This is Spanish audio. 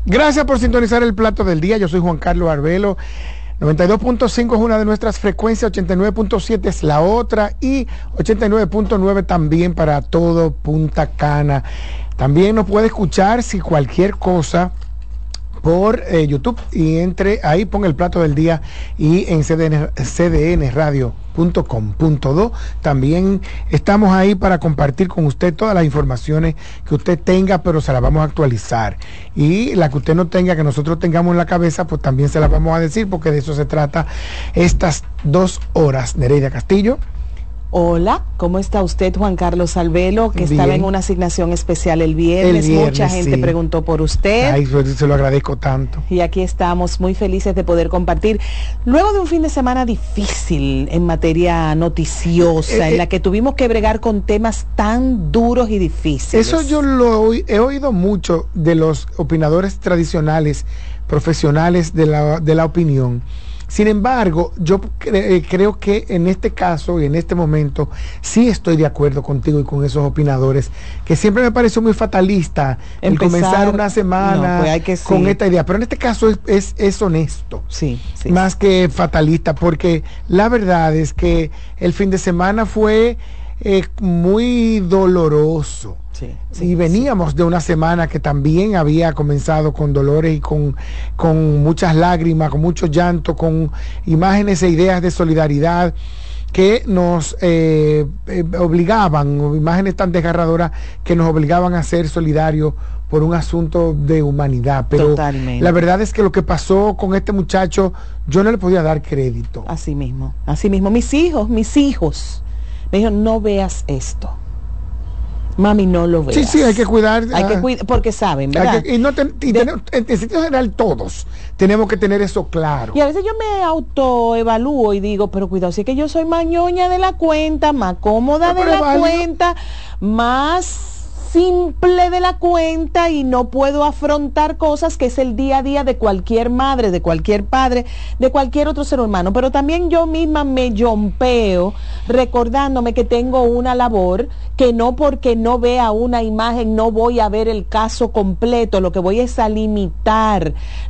Gracias por sintonizar el plato del día. Yo soy Juan Carlos Arbelo. 92.5 es una de nuestras frecuencias, 89.7 es la otra y 89.9 también para todo Punta Cana. También nos puede escuchar si cualquier cosa por YouTube y entre ahí, ponga el plato del día y en cdnradio.com.do. También estamos ahí para compartir con usted todas las informaciones que usted tenga, pero se las vamos a actualizar. Y la que usted no tenga, que nosotros tengamos en la cabeza, pues también se las vamos a decir, porque de eso se trata estas 2 horas. Nereida Castillo. Hola, ¿cómo está usted, Juan Carlos Albelo, que Bien. estaba en una asignación especial el viernes? Mucha gente preguntó por usted. Ay, se lo agradezco tanto. Y aquí estamos muy felices de poder compartir. Luego de un fin de semana difícil en materia noticiosa, en la que tuvimos que bregar con temas tan duros y difíciles. Eso yo he oído mucho de los opinadores tradicionales, profesionales de la opinión. Sin embargo, yo creo que en este caso y en este momento sí estoy de acuerdo contigo y con esos opinadores, que siempre me pareció muy fatalista el comenzar una semana con esta idea. Pero en este caso es honesto, sí, más que fatalista, porque la verdad es que el fin de semana fue muy doloroso. Y veníamos de una semana que también había comenzado con dolores y con muchas lágrimas, con mucho llanto, con imágenes e ideas de solidaridad que nos obligaban, imágenes tan desgarradoras que nos obligaban a ser solidarios por un asunto de humanidad. Pero totalmente. La verdad es que lo que pasó con este muchacho, yo no le podía dar crédito. Así mismo. Mis hijos me dijeron, no veas esto. Mami, no lo veas. Sí, hay que cuidar. Hay que cuidar, porque saben, ¿verdad? En sentido general, todos tenemos que tener eso claro. Y a veces yo me autoevalúo y digo, pero cuidado, si es que yo soy más ñoña de la cuenta, más cómoda de la cuenta, más simple de la cuenta, y no puedo afrontar cosas que es el día a día de cualquier madre, de cualquier padre, de cualquier otro ser humano. Pero también yo misma me yompeo recordándome que tengo una labor, que no porque no vea una imagen no voy a ver el caso completo, lo que voy es a limitar